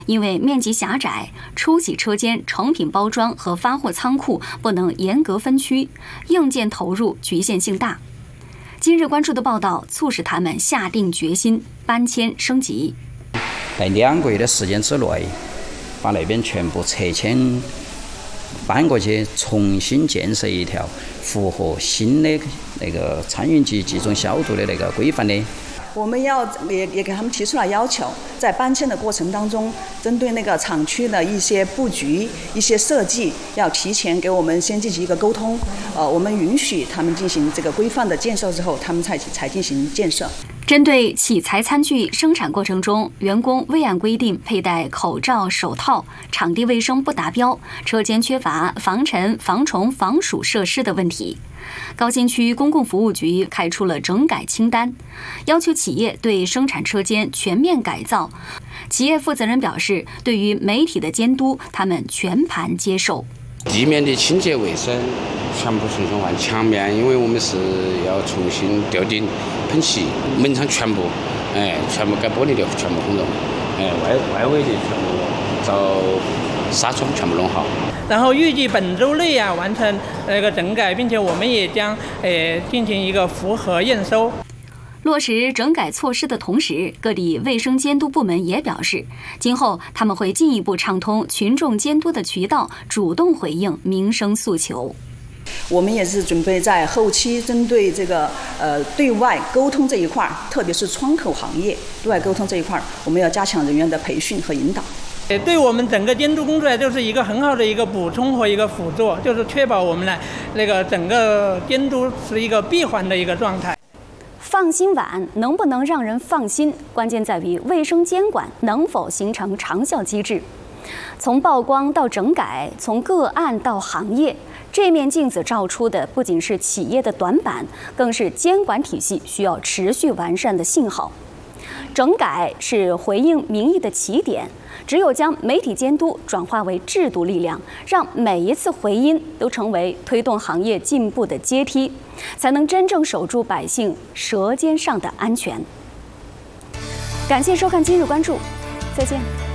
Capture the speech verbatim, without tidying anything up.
因为面积狭窄，出洗车间、成品包装和发货仓库不能严格分区，硬件投入局限性大。今日关注的报道促使他们下定决心搬迁升级， 在两个月的时间之内，把那边全部拆迁搬过去，重新建设一条符合新的那个餐饮及集中消毒的那个规范的。 我们要也也给他们提出了要求，在搬迁的过程当中，针对那个厂区的一些布局、一些设计，要提前给我们先进行一个沟通。呃，我们允许他们进行这个规范的建设之后，他们才才进行建设。 针对器材餐具生产过程中，员工未按规定佩戴口罩、手套，场地卫生不达标，车间缺乏防尘、防虫、防鼠设施的问题，高新区公共服务局开出了整改清单，要求企业对生产车间全面改造。企业负责人表示，对于媒体的监督，他们全盘接受。 地面的清洁卫生全部重新换墙面，因为我们是要重新吊顶喷漆，门窗全部，哎，全部改玻璃的全部轰动，哎，外外围的全部找纱窗全部弄好。 然后预计本周内啊完成那个整改，并且我们也将呃进行一个符核验收。 落实整改措施的同时，各地卫生监督部门也表示，今后他们会进一步畅通群众监督的渠道，主动回应民生诉求。 我们也是准备在后期针对这个呃对外沟通这一块，特别是窗口行业对外沟通这一块，我们要加强人员的培训和引导。 对我们整个监督工作就是一个很好的一个补充和一个辅助，就是确保我们呢那个整个监督是一个闭环的一个状态。 放心碗能不能让人放心，关键在于卫生监管能否形成长效机制。从曝光到整改，从个案到行业，这面镜子照出的不仅是企业的短板，更是监管体系需要持续完善的信号。整改是回应民意的起点，只有将媒体监督转化为制度力量，让每一次回音都成为推动行业进步的阶梯，才能真正守住百姓舌尖上的安全。感谢收看今日关注，再见。